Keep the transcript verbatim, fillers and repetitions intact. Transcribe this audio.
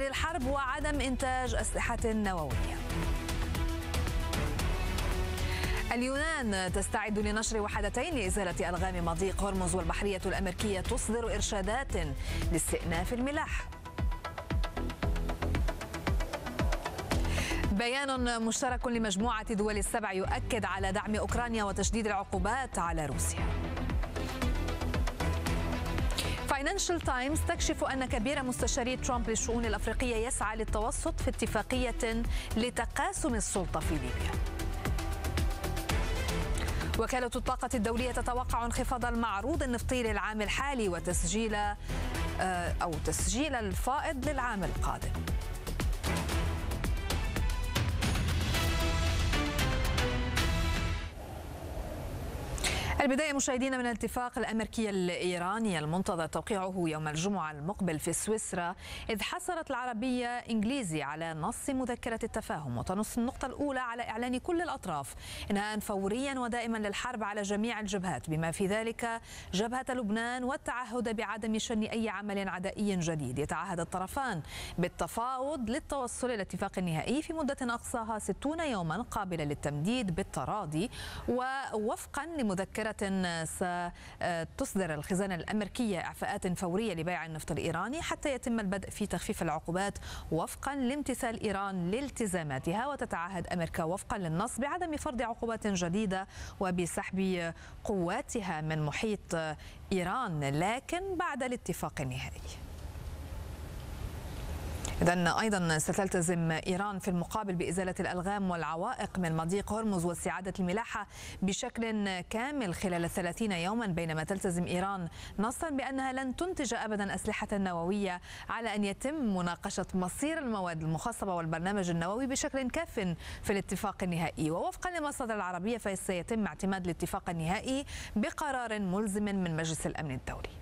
الحرب وعدم إنتاج أسلحة نووية. اليونان تستعد لنشر وحدتين لإزالة ألغام مضيق هرمز، والبحرية الأمريكية تصدر إرشادات لاستئناف الملاحة. بيان مشترك لمجموعة دول السبع يؤكد على دعم أوكرانيا وتشديد العقوبات على روسيا. فاينانشال تايمز تكشف أن كبير مستشاري ترامب للشؤون الأفريقية يسعى للتوسط في اتفاقية لتقاسم السلطة في ليبيا. وكالة الطاقة الدولية تتوقع انخفاض المعروض النفطي للعام الحالي وتسجيل أو تسجيل الفائض للعام القادم. البداية مشاهدينا من الاتفاق الأمريكي الإيراني المنتظر توقيعه يوم الجمعة المقبل في سويسرا، إذ حصلت العربية إنجليزي على نص مذكرة التفاهم، وتنص النقطة الأولى على إعلان كل الأطراف إنهاء فوريا ودائما للحرب على جميع الجبهات بما في ذلك جبهة لبنان، والتعهد بعدم شن أي عمل عدائي جديد. يتعهد الطرفان بالتفاوض للتوصل إلى اتفاق نهائي في مدة أقصاها ستون يوما قابلة للتمديد بالتراضي، ووفقا لمذكرة ستصدر الخزانة الأمريكية إعفاءات فورية لبيع النفط الإيراني حتى يتم البدء في تخفيف العقوبات وفقا لامتثال إيران لالتزاماتها. وتتعهد أمريكا وفقا للنص بعدم فرض عقوبات جديدة وبسحب قواتها من محيط إيران، لكن بعد الاتفاق النهائي. إذن أيضا ستلتزم إيران في المقابل بإزالة الألغام والعوائق من مضيق هرمز واستعادة الملاحة بشكل كامل خلال ثلاثين يوما، بينما تلتزم إيران نصا بأنها لن تنتج أبدا أسلحة نووية على أن يتم مناقشة مصير المواد المخصبة والبرنامج النووي بشكل كاف في الاتفاق النهائي. ووفقا لمصادر العربية فسيتم اعتماد الاتفاق النهائي بقرار ملزم من مجلس الأمن الدولي.